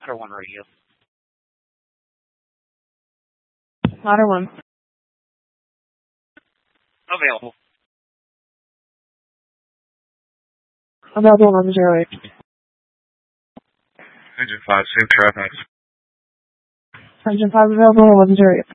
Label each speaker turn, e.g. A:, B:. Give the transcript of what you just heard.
A: Otter 1 radio.
B: Otter 1.
A: Available.
B: Available 1108.
C: Engine 5, same traffic.
B: Engine 5 available 1108.